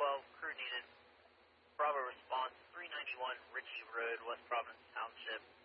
crew needed. Bravo response, 391 Ritchie Road, West Providence Township.